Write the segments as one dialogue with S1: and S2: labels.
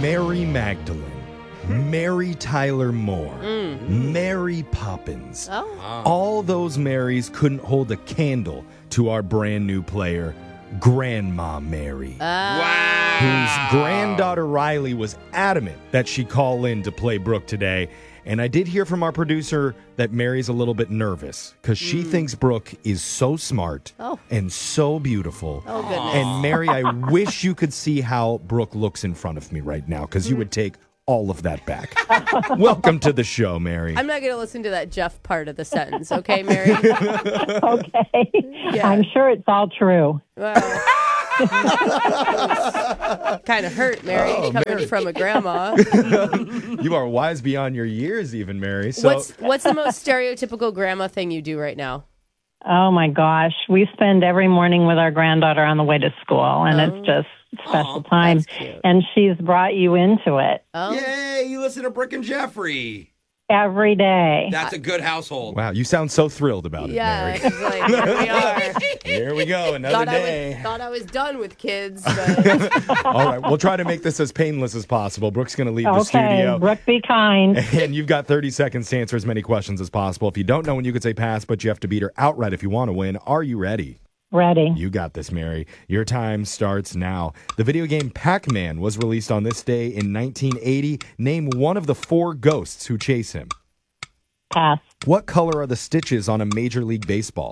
S1: Mary Magdalene, Mary Tyler Moore, Mary Poppins. All those Marys couldn't hold a candle to our brand new player, Grandma Mary.
S2: Wow.
S1: Whose granddaughter Riley was adamant that she call in to play Brooke today. And I did hear from our producer that Mary's a little bit nervous because she thinks Brooke is so smart and so beautiful.
S2: Oh, goodness.
S1: And Mary, I wish you could see how Brooke looks in front of me right now because you would take all of that back. Welcome to the show, Mary.
S2: I'm not going to listen to that Jeff part of the sentence, okay, Mary?
S3: Okay.
S2: Yeah.
S3: I'm sure it's all true.
S2: Well, kind of hurt, Mary, coming from a grandma.
S1: You are wise beyond your years, even, Mary. So,
S2: What's the most stereotypical grandma thing you do right now?
S3: Oh, my gosh. We spend every morning with our granddaughter on the way to school, and it's just special time.
S2: that's cute.
S3: And she's brought you into it
S2: Oh,
S4: Yay, you listen to Brooke and Jeffrey.
S3: every day.
S4: That's a good household.
S1: wow, you sound so thrilled about it,
S2: yeah.
S1: Mary.
S2: It's like, here we are.
S1: Here we go, another day.
S2: Thought I was done with kids, but
S1: All right, we'll try to make this as painless as possible. Brooke's going to leave the
S3: Okay,
S1: studio.
S3: Brooke, be kind.
S1: And you've got 30 seconds to answer as many questions as possible. If you don't know when you could say pass, but you have to beat her outright if you want to win. Are you ready?
S3: Ready.
S1: You got this, Mary. Your time starts now. The video game Pac-Man was released on this day in 1980. Name one of the 4 ghosts who chase him.
S3: Pass.
S1: What color are the stitches on a Major League Baseball?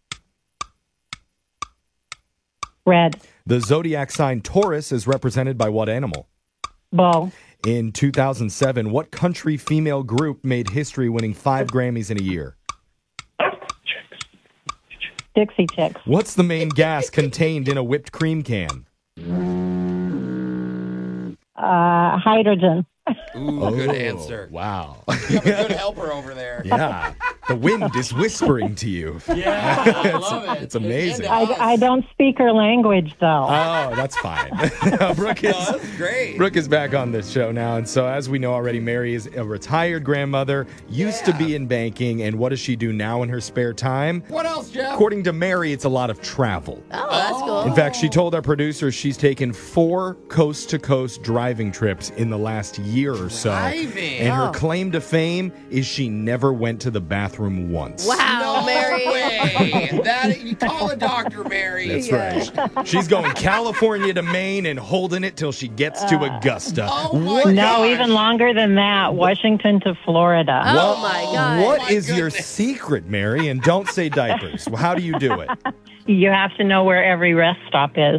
S3: Red.
S1: The zodiac sign Taurus is represented by what animal?
S3: Bull.
S1: In 2007, what country female group made history winning 5 Grammys in a year?
S3: Dixie Chicks.
S1: What's the main gas contained in a whipped cream can?
S3: Hydrogen.
S4: Ooh, good answer.
S1: Wow.
S4: You have a good helper over there.
S1: Yeah. The wind is whispering to you.
S4: Yeah, I love it.
S1: It's amazing.
S3: I don't speak her language, though.
S1: Oh, that's fine. Brooke
S4: That's great.
S1: Brooke is back on this show now. And so, as we know already, Mary is a retired grandmother, used to be in banking. And what does she do now in her spare time?
S4: What else, Jeff?
S1: According to Mary, it's a lot of travel.
S2: oh, that's cool.
S1: In fact, she told our producer she's taken 4 coast-to-coast driving trips in the last year or so.
S4: Driving?
S1: And her claim to fame is she never went to the bathroom once.
S2: Wow,
S4: No
S2: Mary.
S4: way. That, you call a doctor, Mary.
S1: That's right. She's going California to Maine and holding it till she gets to Augusta.
S4: Oh, my
S1: What-
S4: God.
S3: No, even longer than that. Washington to Florida.
S2: Oh, my God.
S1: What
S4: my
S1: is your
S4: goodness.
S1: secret, Mary? And don't say diapers. How do you do it?
S3: You have to know where every rest stop is.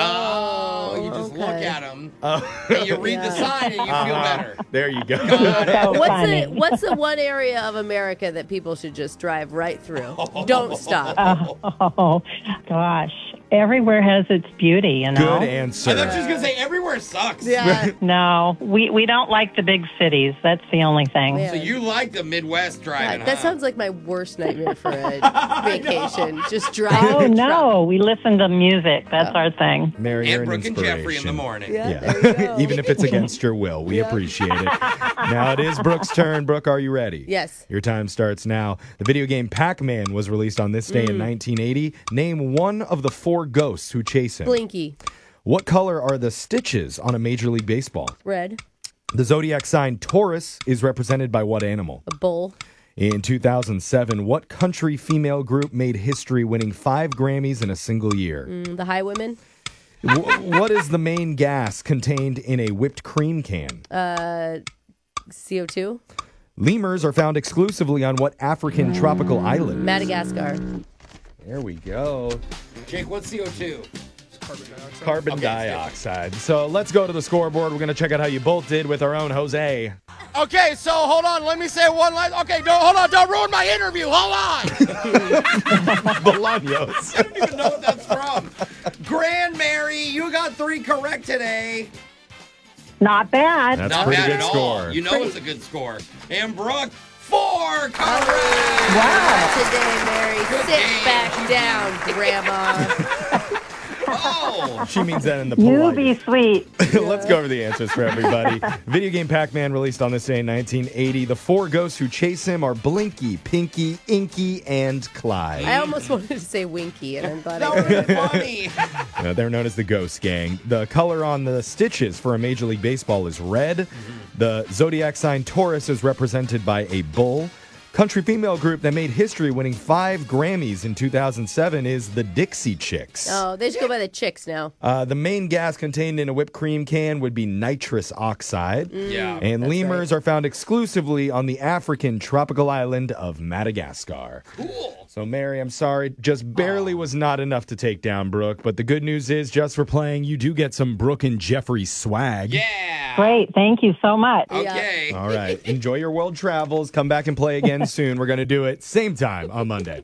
S4: Oh, you just look
S2: okay.
S4: at them, and you read the sign, and you feel better.
S1: There you go.
S3: So funny.
S2: What's the one area of America that people should just drive right through? Don't stop.
S3: Oh, gosh. Everywhere has its beauty, you know?
S1: Good
S4: I
S1: answer.
S4: thought she was going to say everywhere sucks.
S2: Yeah.
S3: No, we don't like the big cities. That's the only thing.
S2: Yeah.
S4: So you like the Midwest driving,
S2: That
S4: huh?
S2: sounds like my worst nightmare for a vacation. Just driving.
S3: Oh,
S2: the truck.
S3: no. We listen to music. That's our thing.
S1: Mary, you're
S4: And
S1: an
S4: Brooke and Jeffrey in the
S1: inspiration.
S4: morning.
S2: Yeah,
S1: Yeah.
S2: there you go.
S1: Even if it's against your will, we appreciate it. Now it is Brooke's turn. Brooke, are you ready?
S2: Yes.
S1: Your time starts now. The video game Pac-Man was released on this day in 1980. Name one of the 4 ghosts who chase him.
S2: Blinky.
S1: What color are the stitches on a Major League Baseball?
S2: Red.
S1: The zodiac sign Taurus is represented by what animal?
S2: A bull.
S1: In 2007, what country female group made history winning 5 Grammys in a single year?
S2: The Highwaymen.
S1: What is the main gas contained in a whipped cream can?
S2: CO2.
S1: Lemurs are found exclusively on what African tropical island?
S2: Madagascar.
S1: There we go.
S4: Jake, what's CO2?
S1: Carbon
S4: Okay,
S1: dioxide. So let's go to the scoreboard. We're going to check out how you both did with our own Jose.
S4: Okay, so hold on. Let me say one last. Okay, hold on. Don't ruin my interview. Hold on.
S1: Bolaños.
S4: I don't even know what that's from. Grand Mary, you got 3 correct today.
S3: Not bad.
S1: That's
S4: Not
S1: pretty
S4: bad
S1: good
S4: at
S1: score.
S4: all. You know it's a good score. And Brooke, 4 correct.
S3: Wow.
S2: Today, Mary.
S4: Good
S2: Sit
S4: game.
S2: back down, Grandma.
S4: Oh,
S1: She means that in the
S3: You
S1: polite.
S3: be sweet.
S1: Let's go over the answers for everybody. Video game Pac-Man released on this day in 1980. The 4 ghosts who chase him are Blinky, Pinky, Inky, and Clyde.
S2: I almost wanted to say Winky, and I thought
S4: that
S2: I
S4: would have been funny.
S1: They're known as the Ghost Gang. The color on the stitches for a Major League Baseball is red. The zodiac sign Taurus is represented by a bull. Country female group that made history winning 5 Grammys in 2007 is the Dixie Chicks.
S2: Oh, they should go by the Chicks now.
S1: The main gas contained in a whipped cream can would be nitrous oxide.
S4: Yeah.
S1: And
S2: that's
S1: lemurs
S2: right.
S1: are found exclusively on the African tropical island of Madagascar.
S4: Cool.
S1: So, Mary, I'm sorry, just barely was not enough to take down Brooke. But the good news is, just for playing, you do get some Brooke and Jeffrey swag.
S4: Yeah.
S3: Great. Thank you so much.
S4: Okay.
S1: All right. Enjoy your world travels. Come back and play again soon. We're going to do it same time on Monday.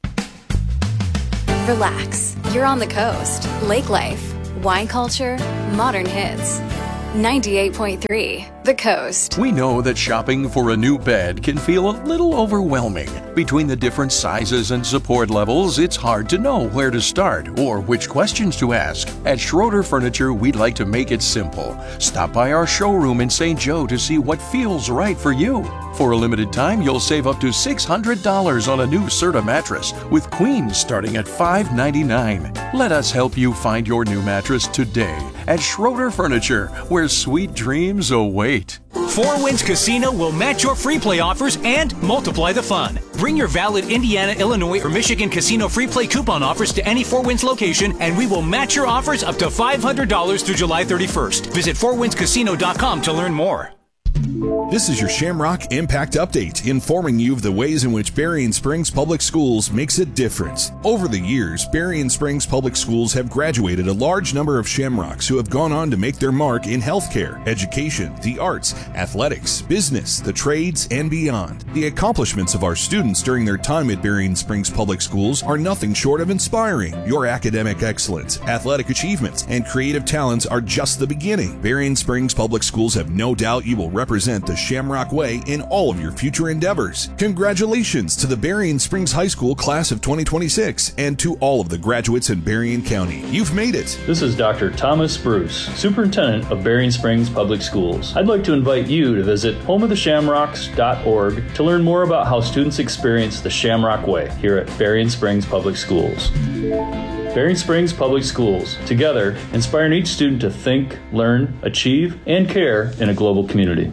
S5: Relax. You're on the coast. Lake life, wine culture, modern hits. 98.3 The Coast.
S6: We know that shopping for a new bed can feel a little overwhelming. Between the different sizes and support levels, it's hard to know where to start or which questions to ask. At Schroeder Furniture, we'd like to make it simple. Stop by our showroom in St. Joe to see what feels right for you. For a limited time, you'll save up to $600 on a new Serta mattress, with queens starting at $599. Let us help you find your new mattress today at Schroeder Furniture, where sweet dreams await.
S7: Four Winds Casino will match your free play offers and multiply the fun. Bring your valid Indiana, Illinois, or Michigan casino free play coupon offers to any Four Winds location, and we will match your offers up to $500 through July 31st. Visit fourwindscasino.com to learn more.
S8: This is your Shamrock Impact Update, informing you of the ways in which Berrien Springs Public Schools makes a difference. Over the years, Berrien Springs Public Schools have graduated a large number of Shamrocks who have gone on to make their mark in healthcare, education, the arts, athletics, business, the trades, and beyond. The accomplishments of our students during their time at Berrien Springs Public Schools are nothing short of inspiring. Your academic excellence, athletic achievements, and creative talents are just the beginning. Berrien Springs Public Schools have no doubt you will represent the Shamrock Way in all of your future endeavors. Congratulations to the Berrien Springs High School class of 2026 and to all of the graduates in Berrien County. You've made it.
S9: This is Dr. Thomas Bruce, Superintendent of Berrien Springs Public Schools. I'd like to invite you to visit homeoftheshamrocks.org to learn more about how students experience the Shamrock Way here at Berrien Springs Public Schools. Berrien Springs Public Schools, together, inspiring each student to think, learn, achieve, and care in a global community.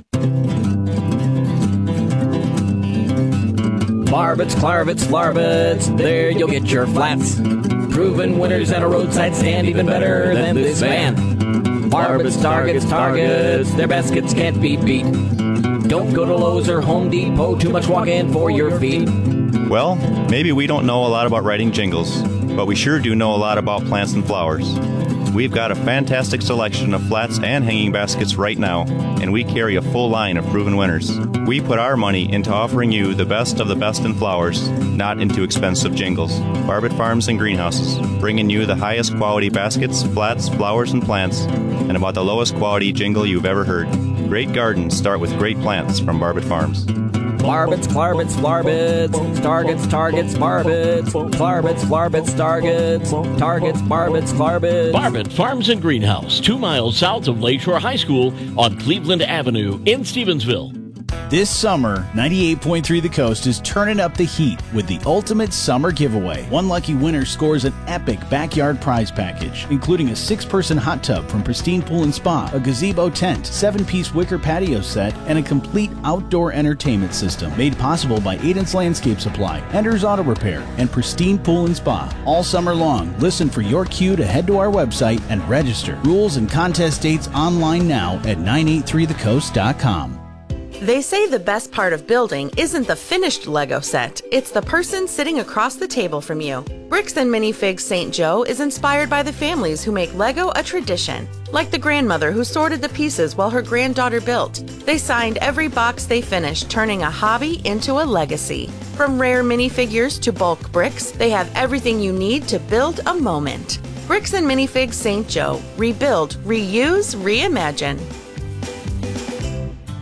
S10: Barbets, Clarvets, Flarvets, there you'll get your flats. Proven winners and a roadside stand even better than this van. Barbets, Targets, their baskets can't be beat. Don't go to Lowe's or Home Depot, too much walk-in for your feet.
S11: Well, maybe we don't know a lot about writing jingles, but we sure do know a lot about plants and flowers. We've got a fantastic selection of flats and hanging baskets right now, and we carry a full line of proven winners. We put our money into offering you the best of the best in flowers, not into expensive jingles. Barbet Farms and Greenhouses, bringing you the highest quality baskets, flats, flowers, and plants, and about the lowest quality jingle you've ever heard. Great gardens start with great plants from Barbet Farms.
S10: Barbets, Clarvets, Flarvets, Targets, Barbets, Clarvets, Flarvets, Targets, Barbets, Clarvets.
S12: Barbet Farms and Greenhouse, 2 miles south of Lakeshore High School on Cleveland Avenue in Stevensville.
S13: This summer, 98.3 The Coast is turning up the heat with the ultimate summer giveaway. One lucky winner scores an epic backyard prize package, including a 6-person hot tub from Pristine Pool and Spa, a gazebo tent, 7-piece wicker patio set, and a complete outdoor entertainment system made possible by Aiden's Landscape Supply, Ender's Auto Repair, and Pristine Pool and Spa. All summer long, listen for your cue to head to our website and register. Rules and contest dates online now at 983thecoast.com.
S14: They say the best part of building isn't the finished Lego set, it's the person sitting across the table from you. Bricks and Minifigs St. Joe is inspired by the families who make Lego a tradition, like the grandmother who sorted the pieces while her granddaughter built. They signed every box they finished, turning a hobby into a legacy. From rare minifigures to bulk bricks, they have everything you need to build a moment. Bricks and Minifigs St. Joe. Rebuild, reuse, reimagine.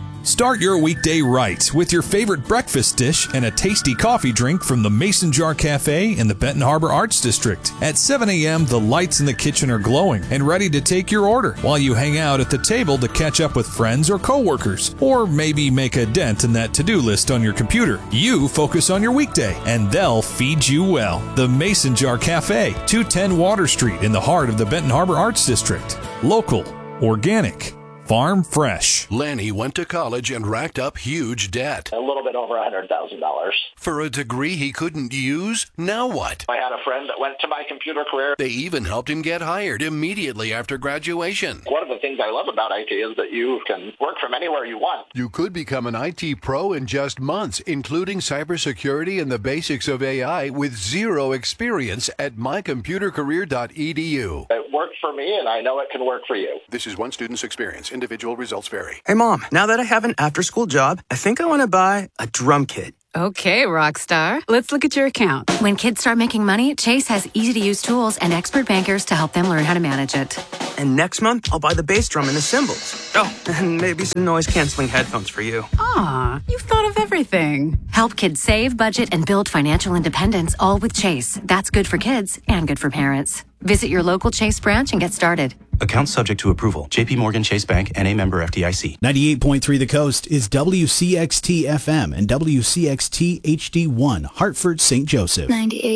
S8: Start your weekday right with your favorite breakfast dish and a tasty coffee drink from the Mason Jar Cafe in the Benton Harbor Arts District. At 7 a.m., the lights in the kitchen are glowing and ready to take your order while you hang out at the table to catch up with friends or coworkers, or maybe make a dent in that to-do list on your computer. You focus on your weekday, and they'll feed you well. The Mason Jar Cafe, 210 Water Street in the heart of the Benton Harbor Arts District. Local, organic, farm fresh.
S6: Lanny went to college and racked up huge debt.
S15: A little bit over $100,000.
S6: For a degree he couldn't use? Now what?
S15: I had a friend that went to my computer career.
S6: They even helped him get hired immediately after graduation.
S15: One of the things I love about IT is that you can work from anywhere you want.
S6: You could become an IT pro in just months, including cybersecurity and the basics of AI with zero experience at mycomputercareer.edu.
S15: It worked for me, and I know it can work for you.
S6: This is one student's experience. Individual results vary.
S16: Hey, Mom, now that I have an after-school job, I think I want to buy a drum kit.
S17: Okay, Rockstar. Let's look at your account.
S18: When kids start making money, Chase has easy-to-use tools and expert bankers to help them learn how to manage it.
S16: And next month, I'll buy the bass drum and the cymbals. Oh, and maybe some noise-canceling headphones for you.
S17: Aw, you've thought of everything.
S18: Help kids save, budget, and build financial independence, all with Chase. That's good for kids and good for parents. Visit your local Chase branch and get started.
S19: Account subject to approval. JP Morgan Chase Bank and a member FDIC.
S13: 98.3 The Coast is WCXT FM and WCXT HD1, Hartford, St. Joseph.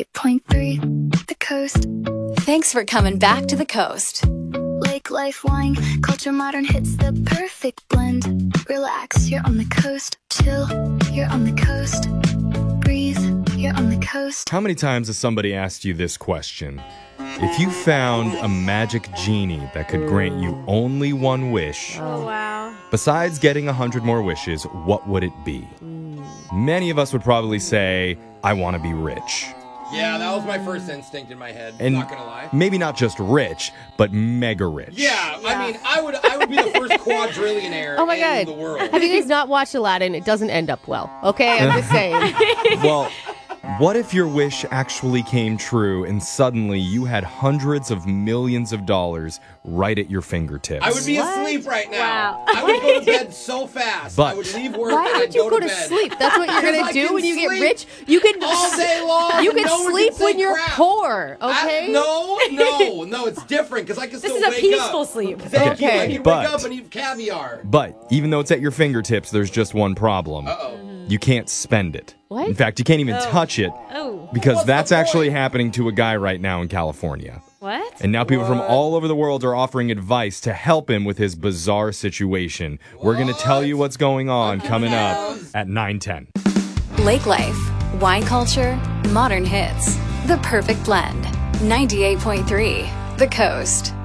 S5: 98.3 The Coast. Thanks for coming back to the coast. Lake life, wine, culture, modern hits, the perfect blend. Relax, you're on the coast. Chill, you're on the coast. Breathe, you're on the coast.
S1: How many times has somebody asked you this question? If you found a magic genie that could grant you only one wish,
S2: Oh, wow.
S1: besides getting 100 more wishes, what would it be? Many of us would probably say, I want to be rich.
S4: Yeah, that was my first instinct in my head.
S1: And
S4: not gonna lie.
S1: maybe not just rich, but mega rich.
S4: Yeah, I mean, I would be the first quadrillionaire
S2: Oh my
S4: in
S2: God.
S4: the world.
S2: Have you guys not watched Aladdin? It doesn't end up well. Okay, I'm just saying.
S1: Well, what if your wish actually came true and suddenly you had hundreds of millions of dollars right at your fingertips?
S4: I would be asleep right now. I would go to bed so fast.
S1: But-
S4: I would leave work
S2: Why
S4: and
S2: would
S4: I'd
S2: you
S4: go
S2: go
S4: to
S2: to
S4: bed.
S2: sleep? That's what you're
S4: Because
S2: going
S4: I
S2: to do
S4: can
S2: when you get
S4: sleep
S2: rich? You can
S4: all day long.
S2: You can
S4: No one can
S2: sleep
S4: say
S2: when you're
S4: crap.
S2: poor, okay?
S4: No, it's different because I can still
S2: This
S4: wake
S2: is a peaceful
S4: up.
S2: sleep.
S4: Thank you. I can
S1: but-
S4: wake up and eat caviar.
S1: But even though it's at your fingertips, there's just one problem. You can't spend it.
S2: What?
S1: In fact, you can't even touch it
S2: Oh.
S1: because that's actually happening to a guy right now in California.
S2: What?
S1: And now people from all over the world are offering advice to help him with his bizarre situation. We're going to tell you what's going on coming up at 9:10.
S5: Lake life, wine culture, modern hits. The perfect blend. 98.3 The Coast.